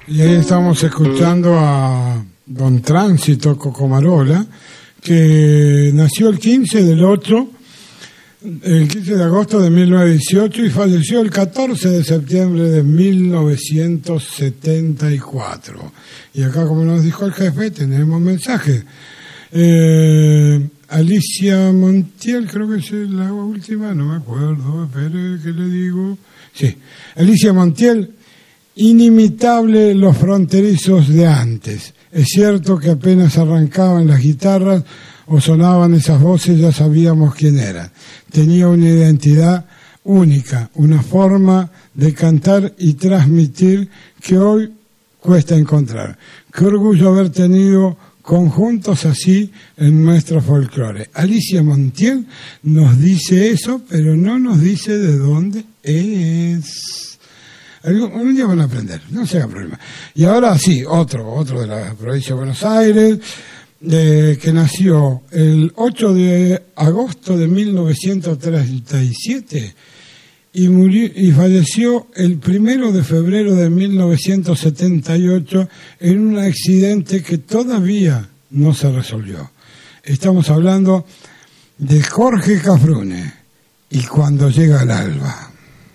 Y ahí estamos escuchando a don Tránsito Cocomarola, que nació el 15 de agosto de 1918 y falleció el 14 de septiembre de 1974. Y acá, como nos dijo el jefe, tenemos mensajes. Alicia Montiel, creo que es la última, no me acuerdo, espere que le digo. Sí, Alicia Montiel, inimitable los fronterizos de antes. Es cierto que apenas arrancaban las guitarras o sonaban esas voces ya sabíamos quién era. Tenía una identidad única, una forma de cantar y transmitir que hoy cuesta encontrar. Qué orgullo haber tenido conjuntos así en nuestro folclore. Alicia Montiel nos dice eso, pero no nos dice de dónde es. Un día van a aprender, no se haga problema. Y ahora sí, otro de la provincia de Buenos Aires, que nació el 8 de agosto de 1937 y murió y falleció el 1 de febrero de 1978 en un accidente que todavía no se resolvió. Estamos hablando de Jorge Cafrune y Cuando llega el alba.